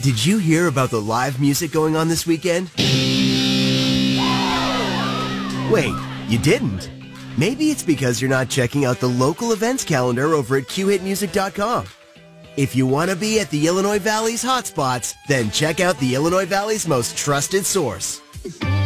Did you hear about the live music going on this weekend? Wait, you didn't? Maybe it's because you're not checking out the local events calendar over at qhitmusic.com. If you want to be at the Illinois Valley's hotspots, then check out the Illinois Valley's most trusted source,